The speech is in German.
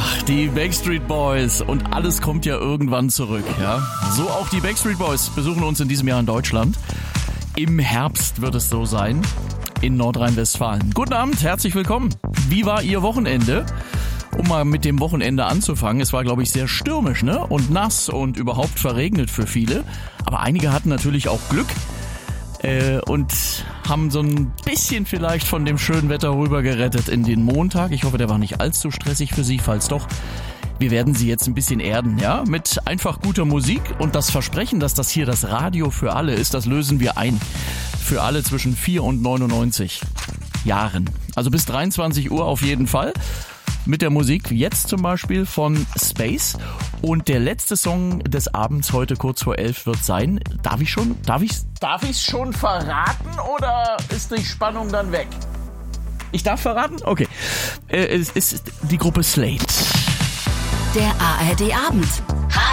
Ach, die Backstreet Boys und alles kommt ja irgendwann zurück, ja. So auch die Backstreet Boys besuchen uns in diesem Jahr in Deutschland. Im Herbst wird es so sein, in Nordrhein-Westfalen. Guten Abend, herzlich willkommen. Wie war Ihr Wochenende? Um mal mit dem Wochenende anzufangen, es war, glaube ich, sehr stürmisch, ne? Und nass und überhaupt verregnet für viele. Aber einige hatten natürlich auch Glück und haben so ein bisschen vielleicht von dem schönen Wetter rüber gerettet in den Montag. Ich hoffe, der war nicht allzu stressig für Sie, falls doch. Wir werden Sie jetzt ein bisschen erden, ja? Mit einfach guter Musik und das Versprechen, dass das hier das Radio für alle ist, das lösen wir ein. Für alle zwischen 4 und 99 Jahren. Also bis 23 Uhr auf jeden Fall. Mit der Musik jetzt zum Beispiel von Space. Und der letzte Song des Abends heute kurz vor 11 wird sein. Darf ich's schon verraten oder ist die Spannung dann weg? Ich darf verraten? Okay. Es ist die Gruppe Slate. Der ARD Abend.